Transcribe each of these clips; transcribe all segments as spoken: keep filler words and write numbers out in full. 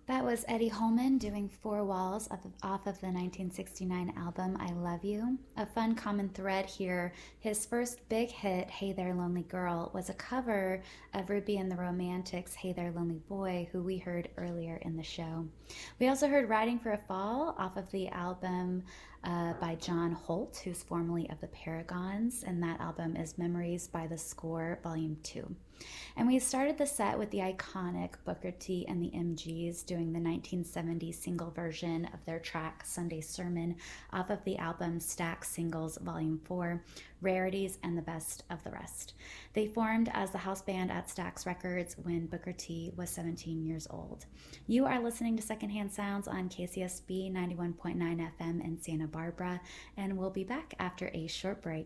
That was Eddie Holman doing Four Walls off of, off of the nineteen sixty-nine album I Love You. A fun common thread here, his first big hit, Hey There Lonely Girl, was a cover of Ruby and the Romantics' Hey There Lonely Boy, who we heard earlier in the show. We also heard Riding for a Fall off of the album uh, by John Holt, who's formerly of the Paragons, and that album is Memories by the Score, Volume two. And we started the set with the iconic Booker T and the M Gs doing the nineteen seventy single version of their track Sunday Sermon off of the album Stax Singles Volume four, Rarities and the Best of the Rest. They formed as the house band at Stax Records when Booker T was seventeen years old. You are listening to Secondhand Sounds on K C S B ninety-one point nine F M in Santa Barbara, and we'll be back after a short break.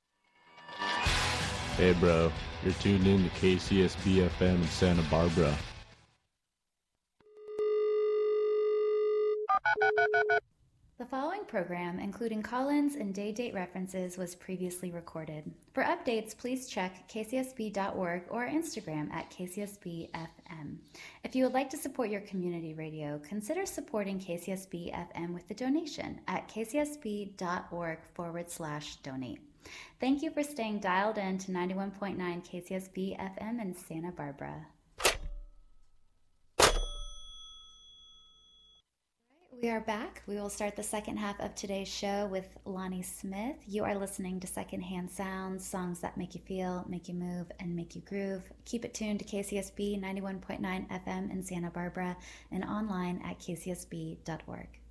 Hey bro, you're tuned in to K C S B F M in Santa Barbara. The following program, including call-ins and day-date references, was previously recorded. For updates, please check k c s b dot org or Instagram at k c s b f m. If you would like to support your community radio, consider supporting K C S B F M with a donation at kcsb.org forward slash donate. Thank you for staying dialed in to ninety-one point nine K C S B F M in Santa Barbara. We are back. We will start the second half of today's show with Lonnie Smith. You are listening to Secondhand Sounds, songs that make you feel, make you move, and make you groove. Keep it tuned to K C S B ninety-one point nine F M in Santa Barbara and online at k c s b dot org.